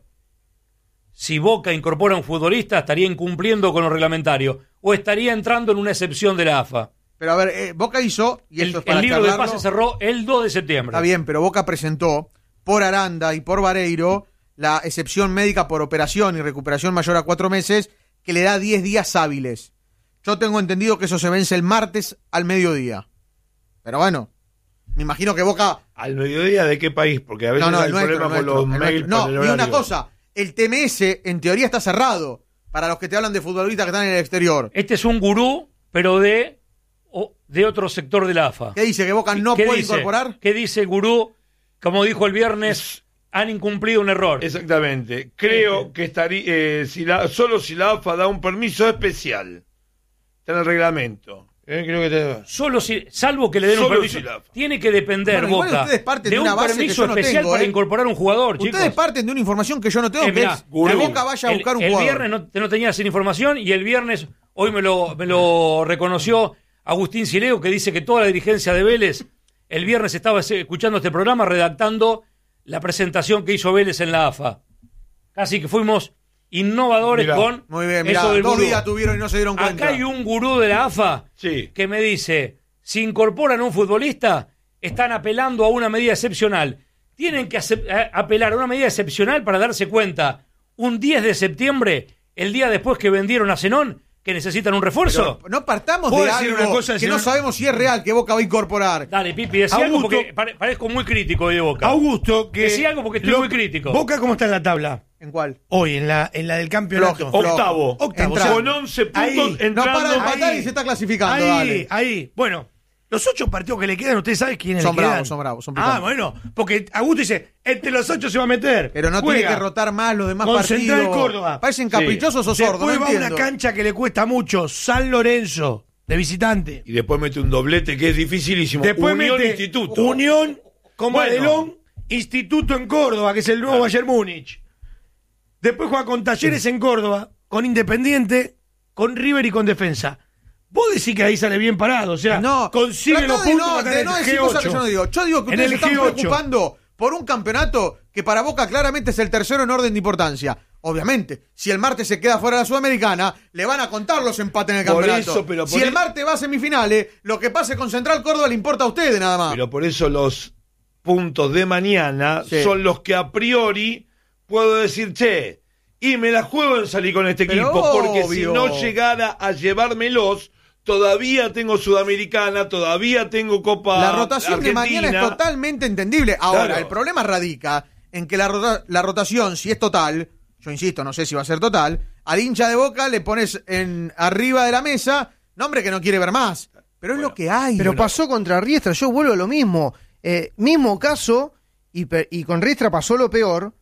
Si Boca incorpora un futbolista, estaría incumpliendo con lo reglamentario o estaría entrando en una excepción de la A F A. Pero a ver, eh, Boca hizo, y El, esto es el para libro de charlarlo, pase cerró el dos de septiembre. Está bien, pero Boca presentó por Aranda y por Vareiro la excepción médica por operación y recuperación mayor a cuatro meses que le da diez días hábiles. Yo tengo entendido que eso se vence el martes al mediodía. Pero bueno, me imagino que Boca... ¿Al mediodía de qué país? Porque a veces No, no, hay el nuestro, problemas el con nuestro, los el mails. nuestro. para el No, y una horario. cosa, el T M S en teoría está cerrado para los que te hablan de futbolistas que están en el exterior. Este es un gurú, pero de, o- de otro sector de la A F A. ¿Qué dice? ¿Que Boca no ¿Qué puede dice? incorporar? ¿Qué dice el gurú? Como dijo el viernes, han incumplido un error. Exactamente. Creo que estaría eh, si la, solo si la A F A da un permiso especial. Está en el reglamento. Eh, creo que te... Solo si, salvo que le den un Solo permiso. si la- Tiene que depender, Bueno, igual Boca, ustedes parten de de un una base que permiso yo no especial tengo, para ¿eh? incorporar un jugador, Ustedes chicos. parten de una información que yo no tengo, Eh, que mirá, es que gurú. Boca vaya a el, buscar un el jugador. viernes no, no tenía esa información y el viernes, hoy me lo, me lo reconoció Agustín Sileo, que dice que toda la dirigencia de Vélez el viernes estaba escuchando este programa, redactando la presentación que hizo Vélez en la A F A. Casi que fuimos innovadores Mirá, con Muy bien, mirá, eso del dos gurú. días tuvieron y no se dieron cuenta. Acá hay un gurú de la A F A Sí. que me dice, si incorporan un futbolista, están apelando a una medida excepcional. Tienen que acep- a- apelar a una medida excepcional para darse cuenta, un diez de septiembre, el día después que vendieron a Zenón, que necesitan un refuerzo. Pero no partamos ¿Puedo de decir algo una cosa, que señor? no sabemos si es real que Boca va a incorporar. Dale, Pipi, decí algo Augusto- porque pare- parezco muy crítico hoy de Boca. Augusto, que. Decí algo porque estoy lo- muy crítico. Boca, ¿cómo está en la tabla? ¿En cuál? Hoy, en la, en la del campeonato. Flojo, flojo. Octavo. Octavo, Entra. o sea, Con once puntos ahí. No entrando. para de empatar ahí. y se está clasificando, Ahí, dale. ahí. Bueno, los ocho partidos que le quedan, ¿ustedes saben quiénes Son le quedan? bravos, son bravos, son Ah, picantes. bueno, porque Augusto dice, entre los ocho se va a meter. Pero no Juega tiene que rotar más los demás con partidos. Central Córdoba. Parecen caprichosos o sordos, no Después va a una entiendo. cancha que le cuesta mucho, San Lorenzo, de visitante. Y después mete un doblete que es dificilísimo. Después Unión mete Instituto. Unión con Bueno. Madelón, Instituto en Córdoba, que es el nuevo Bayern Múnich. Después juega con Talleres en Córdoba, con Independiente, con River y con Defensa. Vos decís que ahí sale bien parado, o sea, No, consigue tratá los de puntos no, para de estar no en el decir cosas que G ocho. yo no digo. Yo digo que En ustedes el se están G ocho. preocupando por un campeonato que para Boca claramente es el tercero en orden de importancia. Obviamente, si el martes se queda fuera de la Sudamericana, le van a contar los empates en el Por campeonato. eso, pero por si el e- martes va a semifinales, lo que pase con Central Córdoba le importa a ustedes nada más. Pero por eso los puntos de mañana Sí. son los que a priori puedo decir, che, y me la juego en salir con este Pero equipo, porque si obvio. no llegara a llevármelos, todavía tengo Sudamericana, todavía tengo Copa La rotación de mañana es Argentina. totalmente entendible. Ahora, Claro. el problema radica en que la, rota- la rotación, si es total, yo insisto, no sé si va a ser total, al hincha de Boca le pones en arriba de la mesa nombre que no quiere ver más. Pero es lo que hay. Pero pasó contra Riestra, yo vuelvo a lo mismo. Eh, mismo caso, y, pe- y con Riestra pasó lo peor,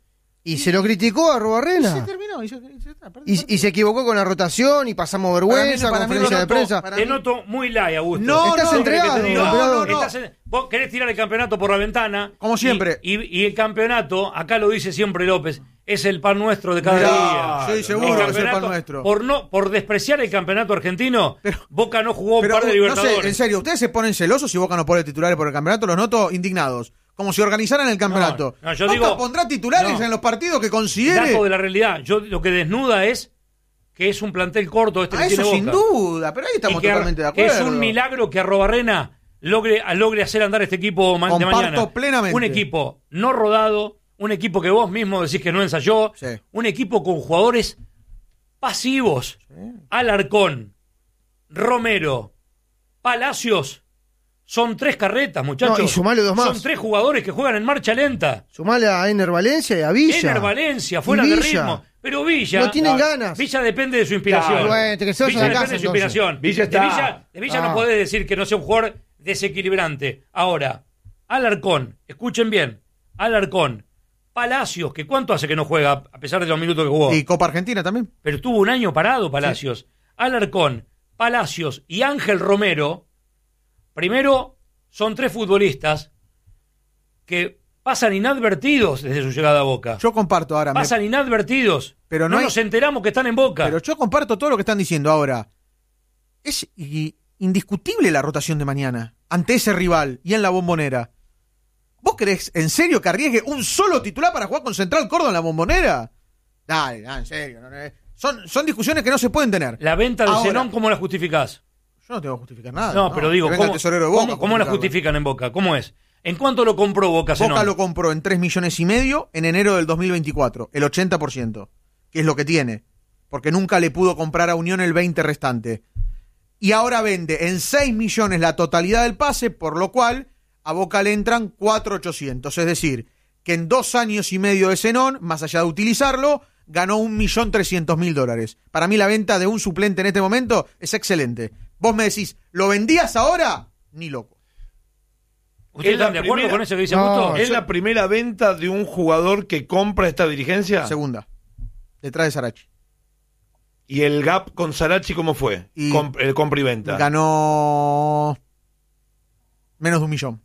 Y se lo criticó a Y se Arrubarrena. terminó. Y se, y se, está, perdió el Y, y partido. se equivocó con la rotación y pasamos vergüenza, Para mí- para mí conferencia lo de noto- prensa. para Te mí- noto muy light, Augusto. No, Estás no, entregado, ¿querés que te diga? emperador. no, no. Estás en- vos querés tirar el campeonato por la ventana. Como y- siempre. Y, y el campeonato, acá lo dice siempre López, es el pan nuestro de cada Mirá, día. sí, seguro El que es el campeonato, pan nuestro. Por, no, por despreciar el campeonato argentino, Pero- Boca no jugó un Pero, par de no Libertadores. sé, en serio, ustedes se ponen celosos si Boca no pone titulares por el campeonato, los noto indignados. Como si organizaran el campeonato. No, no, yo Boca digo- pondrá titulares no. en los partidos que considere. Dato de la realidad. Yo lo que desnuda es que es un plantel corto este Ah, que eso tiene sin Boca. duda, pero ahí estamos Y que, totalmente de que acuerdo. es un milagro que Arrobarrena logre, logre hacer andar este equipo ma- de Comparto mañana. plenamente. Un equipo no rodado, un equipo que vos mismo decís que no ensayó, Sí. un equipo con jugadores pasivos. Alarcón, Romero, Palacios. Son tres carretas, muchachos. No, y sumale dos más. Son tres jugadores que juegan en marcha lenta. Sumale a Ener Valencia y a Villa. Ener Valencia, fuera Y de Villa. ritmo. Pero Villa. No tienen ganas. Villa depende de su inspiración. Claro. Bueno, que se vayan Villa a casa, depende de su entonces. inspiración. Villa está- De Villa, de Villa Ah. no podés decir que no sea un jugador desequilibrante. Ahora, Alarcón, escuchen bien. Alarcón, Palacios, que cuánto hace que no juega, a pesar de los minutos que jugó. Y Copa Argentina también. Pero estuvo un año parado, Palacios. Alarcón, Palacios y Ángel Romero, primero, son tres futbolistas que pasan inadvertidos desde su llegada a Boca. Yo comparto ahora. me- Pasan inadvertidos. Pero no no hay- nos enteramos que están en Boca. Pero yo comparto todo lo que están diciendo ahora. Es i- indiscutible la rotación de mañana ante ese rival y en la Bombonera. ¿Vos crees en serio que arriesgue un solo titular para jugar con Central Córdoba en la Bombonera? Dale, dale, en serio. no, no, son, son discusiones que no se pueden tener. La venta de Ahora- Zenón, ¿cómo la justificás? Yo no tengo que justificar nada. No, pero digo, que venga ¿cómo, el tesorero de cómo- Boca a cómo la justificarla. justifican en Boca? ¿Cómo es? ¿En cuánto lo compró Boca Zenón? Boca lo compró en tres millones y medio en enero del dos mil veinticuatro, el ochenta por ciento, que es lo que tiene, porque nunca le pudo comprar a Unión el veinte por ciento restante. Y ahora vende en seis millones la totalidad del pase, por lo cual a Boca le entran cuatro millones ochocientos mil. Es decir, que en dos años y medio de Zenón, más allá de utilizarlo, ganó un millón trescientos mil dólares. Para mí la venta de un suplente en este momento es excelente. Vos me decís, ¿lo vendías ahora? Ni loco. ¿Ustedes Es la están de acuerdo primera- con eso que dice No, Augusto? ¿Es la primera venta de un jugador que compra esta dirigencia? Segunda, detrás de Sarachi. ¿Y el gap con Sarachi cómo fue? Y- Com- el compra y venta. Ganó menos de un millón.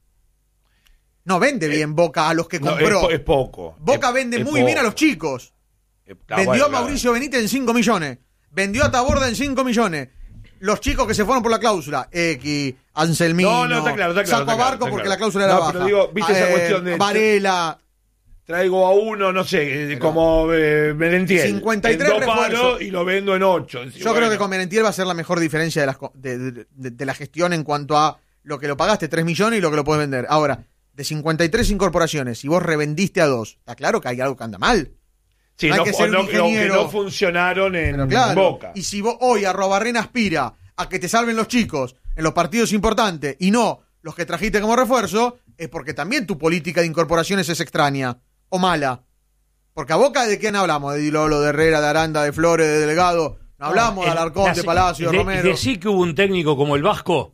No vende bien Boca a los que Eh, No, compró. es, po- es poco. Boca Es- vende es muy poco. bien a los chicos. Eh, ah, Vendió bueno, a Mauricio Benítez en cinco millones. Vendió a Taborda en cinco millones. Los chicos que se fueron por la cláusula. X, Anselmino. No, no, está claro, está claro, Saco está a claro, Barco está porque claro. la cláusula era No, baja. pero digo, ¿viste esa Eh, cuestión de- Varela. Traigo a uno, no sé, eh, como eh, Merentiel. cincuenta y tres en dos palos refuerzos. y lo vendo en ocho. Yo creo que con Merentiel va a ser la mejor diferencia de, las co- de, de- de- de la gestión en cuanto a lo que lo pagaste, tres millones, y lo que lo puedes vender. Ahora, de cincuenta y tres incorporaciones, si vos revendiste a dos, está claro que hay algo que anda mal. Sí, no hay no, que ser un no- no- que ingeniero. no funcionaron en, Pero claro, Boca. y si vos hoy a Robarrena aspira a que te salven los chicos en los partidos importantes y no los que trajiste como refuerzo, es porque también tu política de incorporaciones es extraña o mala. Porque a Boca, ¿de quién hablamos? De Dilolo, de Herrera, de Aranda, de Flores, de Delegado. No hablamos de El- Alarcón, la- de Palacio, de de- Romero. Decir que hubo un técnico como el Vasco,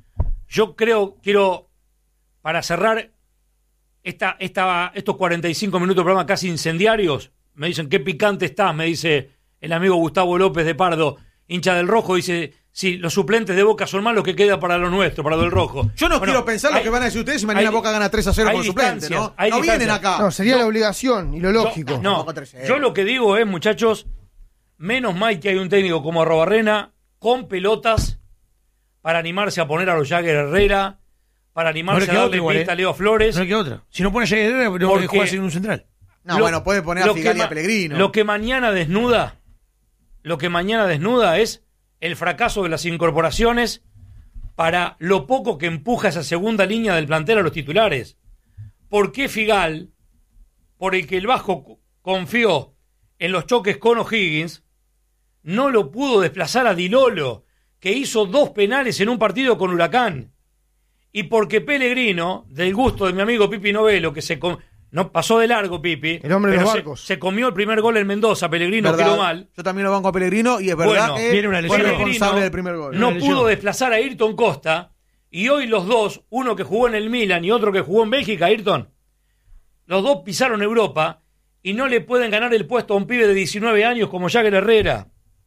yo creo, quiero, para cerrar esta, esta, estos cuarenta y cinco minutos de programa casi incendiarios, me dicen, qué picante estás, me dice el amigo Gustavo López de Pardo, hincha del Rojo, dice, sí, los suplentes de Boca son más los que queda para lo nuestro, para lo del Rojo. Yo no Bueno, quiero pensar lo hay- que van a decir ustedes si mañana hay- Boca gana tres a cero hay con suplente, ¿no? distancias, hay No vienen distancias. acá. No, sería Yo- la obligación y lo lógico. No, Tampoco tres cero. yo lo que digo es, muchachos, menos mal que hay un técnico como Arrobarrena con pelotas para animarse a poner a los Jagger Herrera, para No le animarse a queda darle otra igual, pista eh. a Leo Flores. No le queda otra. Si no pone a Jay Herrera, no Porque- juega sin un central. No, Lo- bueno, puede poner a lo que Figali y a ma- Pellegrino. Lo que mañana desnuda, lo que mañana desnuda es el fracaso de las incorporaciones para lo poco que empuja esa segunda línea del plantel a los titulares. ¿Por qué Figal, por el que el Vasco co- confió en los choques con O'Higgins, no lo pudo desplazar a Dilolo, que hizo dos penales en un partido con Huracán? Y porque Pellegrino, del gusto de mi amigo Pipi Novelo, que se com- no pasó de largo Pipi, El hombre de pero los se- barcos. Se, comió el primer gol en Mendoza, Pellegrino ¿Verdad? quedó mal. Yo también lo banco a Pellegrino y es verdad Bueno, que viene una fue lesión. responsable Pellegrino del primer gol. no Una lesión. pudo desplazar a Ayrton Costa, y hoy los dos, uno que jugó en el Milan y otro que jugó en Bélgica, Ayrton, los dos pisaron Europa, y no le pueden ganar el puesto a un pibe de diecinueve años como Jagger Herrera.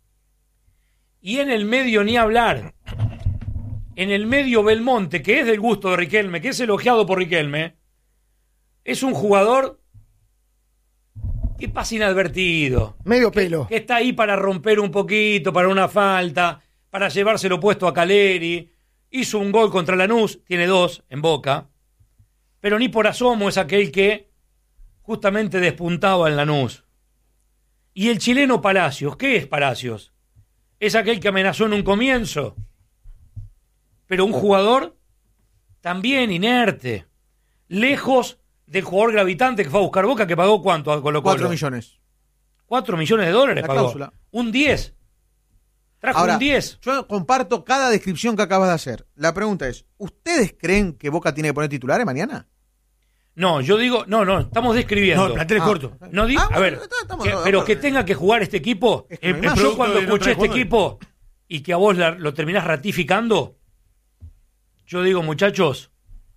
Y en el medio ni hablar. En el medio Belmonte, que es del gusto de Riquelme, que es elogiado por Riquelme, es un jugador que pasa inadvertido. Medio que, pelo. Que está ahí para romper un poquito, para una falta, para llevárselo puesto a Caleri. Hizo un gol contra Lanús, tiene dos en Boca, pero ni por asomo es aquel que justamente despuntaba en Lanús. Y el chileno Palacios, ¿qué es Palacios? Es aquel que amenazó en un comienzo, pero un jugador también inerte, lejos del jugador gravitante que fue a buscar Boca, que pagó ¿cuánto a Colo Colo? Cuatro millones. Cuatro millones de dólares La pagó. cláusula. Un diez. Trajo Ahora, un diez. yo comparto cada descripción que acabas de hacer. La pregunta es, ¿ustedes creen que Boca tiene que poner titulares mañana? No, yo digo, no, no, estamos describiendo. No, el plantel es Ah. corto. No di- Ah, a bueno, ver, estamos que- de pero acuerdo. que tenga que jugar este equipo. Es que no hay eh, más. yo cuando Producto de no escuché este traer equipo y que a vos la- lo terminás ratificando, yo digo, muchachos,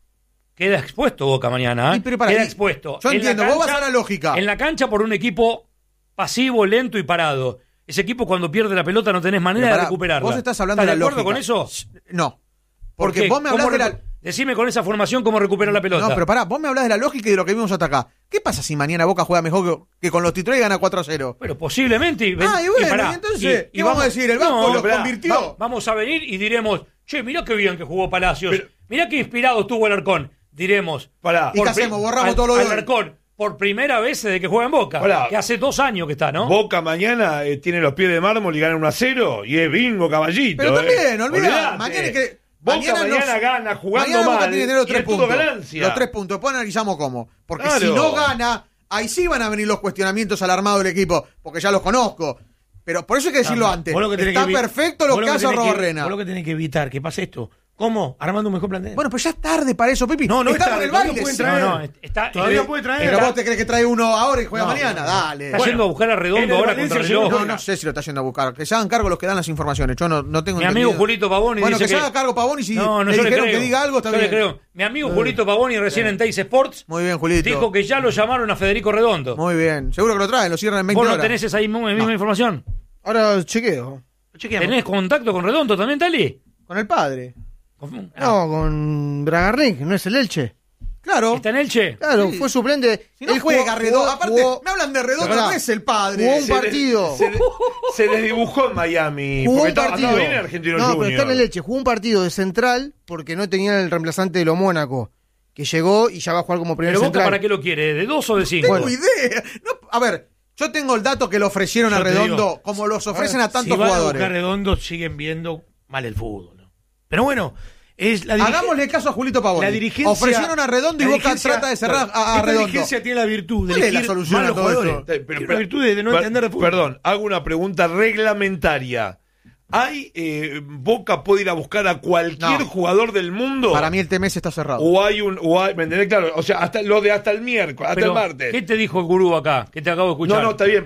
queda expuesto Boca mañana. ¿eh? Y pero para queda mí- expuesto. Yo En la entiendo, vos vas cancha- a la lógica. En la cancha por un equipo pasivo, lento y parado. Ese equipo cuando pierde la pelota no tenés manera Pero pará, de recuperarla. vos estás hablando ¿Estás de de la acuerdo con lógica. eso? No. ¿Por Porque qué? vos me ¿Cómo hablás de la... recu- Decime con esa formación cómo recuperar la pelota. No, pero pará, vos me hablas de la lógica y de lo que vimos hasta acá. ¿Qué pasa si mañana Boca juega mejor que, que con los titulares y gana cuatro a cero? Pero posiblemente. Y, Ah, y bueno, pará, y entonces, ¿qué vamos a decir? ¿El Vasco los pará, convirtió? va- vamos a venir y diremos, che, mirá qué bien que jugó Palacios. Pero- mirá qué inspirado estuvo el Arcón. Diremos. Pará. ¿Y qué por hacemos? pri- Borramos al- todo lo de al hoy. Arcón, por primera vez desde que juega en Boca. Pará. Que hace dos años que está, ¿no? Boca mañana eh, tiene los pies de mármol y gana uno a cero y es bingo, caballito. Pero también, eh. olvidá, Olvidate. mañana es que... Boca mañana mañana, nos- gana jugando mañana Boca mal tiene que tener los y tres es todo puntos. ganancia. Los tres puntos. Después analizamos cómo. Porque Claro. si no gana, ahí sí van a venir los cuestionamientos al armado del equipo, porque ya los conozco. Pero por eso hay que decirlo antes. Vos lo que tenés Está que evi- perfecto lo vos que hace tenés que- Robarrena. Vos lo que tenés que evitar que pase esto. ¿Cómo? Armando un mejor plantel. Bueno, pues ya es tarde para eso, Pipi. No, no es Estamos tarde, en el todavía baile. pueden sí. traer. No, no, está, Todavía está- puede traer. Pero vos te crees que trae uno ahora y juega No, mañana. no. Dale. está yendo a buscar a en Redondo el ahora Valencia contra el llegó- reloj. No, no sé si lo está yendo a buscar. Que se hagan cargo los que dan las informaciones. Yo no, no tengo Mi amigo entendido. Julito Pavoni Bueno, dice que se que- haga cargo Pavón y si No, no, le yo le dijeron creo. que diga algo, está yo bien. le creo. Mi amigo Julito Pavoni, recién en Teis Sports, Muy bien, Julito. dijo que ya lo llamaron a Federico Redondo. Muy bien. Seguro que lo traen, lo cierran en veinte ¿Vos no horas. tenés esa misma, misma No. información? Ahora chequeo. Chequeamos. ¿Tenés contacto con Redondo también, Tali? Con el padre. Con- ah, No, con Bragarnik, no es el Elche. Claro. ¿Está en Elche? Claro, Sí. fue suplente. Si no Él juega jugó- Redondo. jugó- Aparte, jugó- me hablan de Redondo, Pará. no es el padre. Jugó un Se le- partido. Se, le- se les dibujó en Miami. Jugó porque un estaba, partido. andaba bien en Argentino no, Junior. pero está en el Elche. Jugó un partido de central porque no tenía el reemplazante de lo Mónaco, que llegó y ya va a jugar como primer ¿Pero Boca central. para qué lo quiere? ¿De dos o de cinco? Tengo idea. No, a ver, yo tengo el dato que le ofrecieron a Yo te Redondo, digo, como los ofrecen a tantos si van a jugadores. buscar Redondo, siguen viendo mal el fútbol. ¿no? Pero bueno, es la dirige- Hagámosle caso a Julito Pavón. La dirigencia. Ofrecieron a Redondo y la Boca dirigencia- trata de cerrar a, a Esta Redondo. dirigencia tiene la virtud de ¿Cuál es la elegir solución mal a los todo jugadores. esto? Eh, pero- Tiene pero- la virtud de, de no per- entender de fútbol. Perdón, hago una pregunta reglamentaria. ¿Hay eh, Boca puede ir a buscar a cualquier No. jugador del mundo? Para mí el T M S está cerrado. O hay un. O hay, ¿me entendés? Claro, o sea, hasta lo de hasta el miércoles, hasta Pero, el martes. ¿qué te dijo el gurú acá? Que te acabo de escuchar. No, no, está bien.